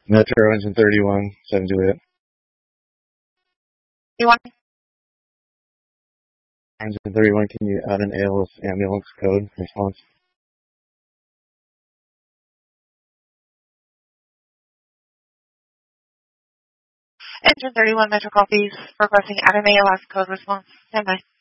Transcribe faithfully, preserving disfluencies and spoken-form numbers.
Metro Engine thirty-one, seven two eight. You want? Engine thirty-one, can you add an A L S ambulance code response? Engine thirty-one Metro copies requesting add an A L S code response. Stand by.